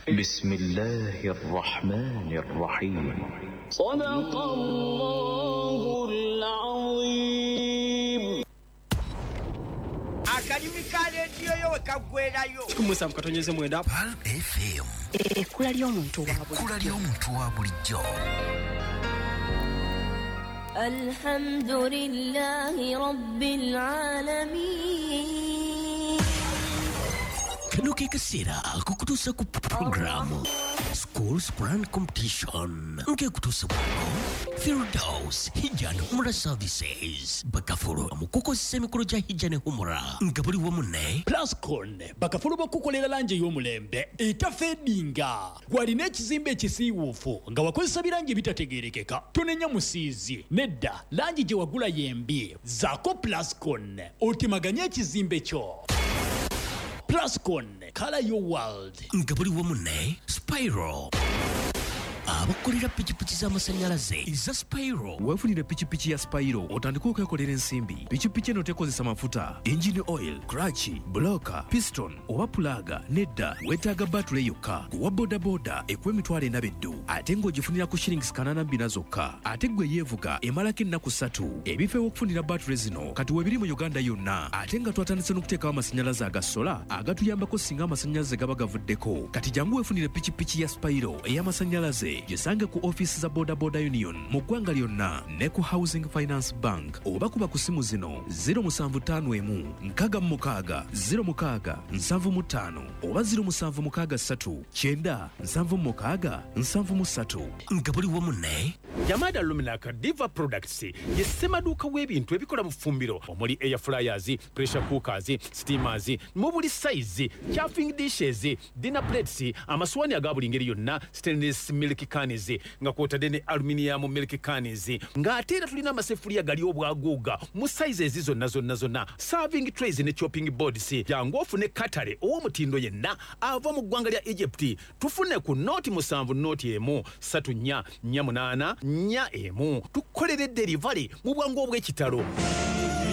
بسم الله الرحمن الرحيم صدق الله العظيم. Akadimi kale ndiyo kagwerayo. Kumusa mkatonyeze mwenda. Pal FM. Ekula ly'omuntu wa bulijjo. Alhamdulillahi rabbil alamin. Kano ke kasera kukutusa ku programu Schools Brand Competition. Nke kutusa Firdaus Hijjan Humra Services Bakafuru Mukoko semikolo ja Hijjan Humra Ngabuli wa munne Plascon bakafulu bakukolera lanje y'omulembe etafedinga gwalina ekizimbe ekisiiwuufu nga wakozesa biranje bitategerekeka tonenya musiizi nedda lanji gye wagula yembi zaako Plascon otemaganye ekizimbe kyo. Plascon Color Your World Ngabuli wa munne Spyro abakolera pichipichi z'amasanyalaze iza Spyro. Wefunire pichipichi ya Spyro otandika okwekolera ensimbi. Pichipichi eno tekozesa mafuta, engine oil, clutch, blocker, piston oba pulaga nedda wetaaga battery yokka. Kuwa bodaboda ekwemitwalo enabeddu ate ng'ogifunira ku shillings 82 zokka. Ate gwe yeevuga emalako ennaku 3. Ebifo ew'okufunira battery zino kati weebiri mu Uganda yonna ate nga twatandise n'okuteekawo amasanyalaze aga sola agatuyambako singa amasanyalaze gaba gavuddeko. Kati jangu wefunire pichipichi ya Spyro ey'amasanyalaze gisange ku office za Boda Union mu ggwanga lyonna ne ku Housing Finance Bank oba kuba ku simu zino 0751 66 06 75 oba 0763 9 76 73. Ngabuli wa munne Yamada Luminac Diva Products yesemaduka w'ebintu ebikola mu ffumbiro omuli air fryers, pressure cookers, steamers, mu buli size, chafing dishes, dinner plates, amaswani aga buli ngeri yonna, stainless milk cans nga kwotadde ne aluminium milk cans nga ate era tulina amasefulya gali obwaguuga mu sizes zonna, serving trays ne chopping boards. Jangu ofune katale ow'omutindo yenna ava mu ggwanga lya Egypt. Tufune ku noti 7 noti emu 3 4 8 4 1 tukolere delivery mu bwangu obw'ekitalo.